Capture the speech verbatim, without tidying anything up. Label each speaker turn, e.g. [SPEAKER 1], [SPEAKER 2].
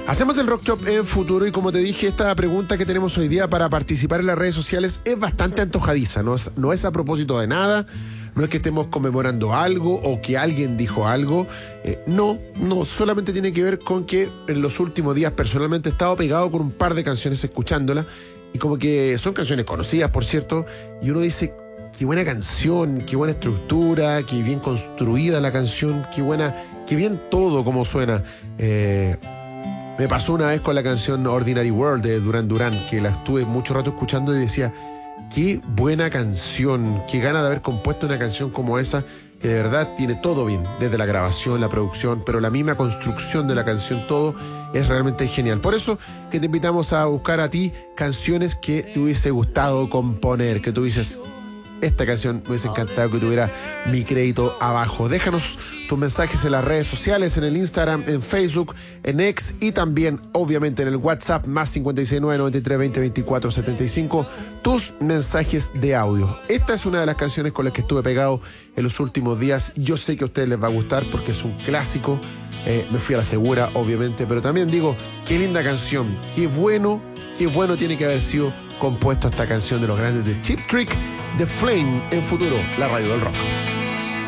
[SPEAKER 1] Hacemos el Rock Shop en Futuro y como te dije, esta pregunta que tenemos hoy día para participar en las redes sociales es bastante antojadiza, no es, no es a propósito de nada, no es que estemos conmemorando algo o que alguien dijo algo, eh, no, no, solamente tiene que ver con que en los últimos días personalmente he estado pegado con un par de canciones escuchándolas y como que son canciones conocidas, por cierto, y uno dice, qué buena canción, qué buena estructura, qué bien construida la canción, qué buena, qué bien todo como suena. Eh, Me pasó una vez con la canción Ordinary World de Duran Duran, que la estuve mucho rato escuchando y decía, qué buena canción, qué gana de haber compuesto una canción como esa, que de verdad tiene todo bien, desde la grabación, la producción, pero la misma construcción de la canción, todo es realmente genial. Por eso que te invitamos a buscar a ti canciones que te hubiese gustado componer, que tú dices, esta canción me hubiese encantado que tuviera mi crédito abajo. Déjanos tus mensajes en las redes sociales, en el Instagram, en Facebook, en X y también, obviamente, en el WhatsApp más cincuenta y seis nueve noventa y tres veinte veinticuatro setenta y cinco, tus mensajes de audio. Esta es una de las canciones con las que estuve pegado en los últimos días. Yo sé que a ustedes les va a gustar porque es un clásico. Eh, me fui a la segura, obviamente, pero también digo, qué linda canción, qué bueno, qué bueno tiene que haber sido compuesto esta canción de los grandes de Cheap Trick, The Flame, en Futuro, la radio del rock.